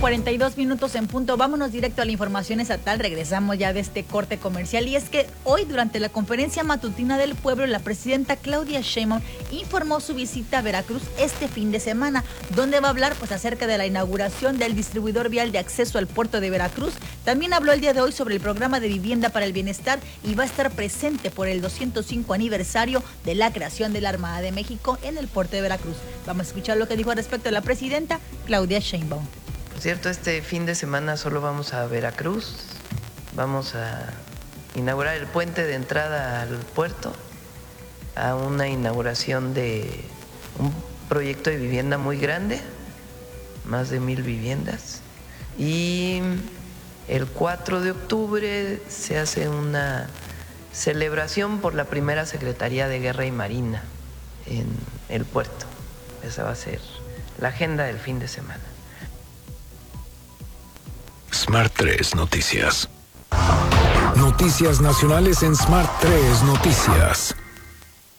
8:42 en punto. Vámonos directo a la información estatal. Regresamos ya de este corte comercial. Y es que hoy, durante la conferencia matutina del pueblo, la presidenta Claudia Sheinbaum informó su visita a Veracruz este fin de semana, donde va a hablar acerca de la inauguración del distribuidor vial de acceso al puerto de Veracruz. También habló el día de hoy sobre el programa de vivienda para el bienestar y va a estar presente por el 205 aniversario de la creación de la Armada de México en el puerto de Veracruz. Vamos a escuchar lo que dijo al respecto de la presidenta Claudia Sheinbaum. Por cierto, este fin de semana solo vamos a Veracruz, vamos a inaugurar el puente de entrada al puerto, a una inauguración de un proyecto de vivienda muy grande, más de 1,000 viviendas, y el 4 de octubre se hace una celebración por la primera Secretaría de Guerra y Marina en el puerto. Esa va a ser la agenda del fin de semana. Smart 3 Noticias. Noticias nacionales en Smart 3 Noticias.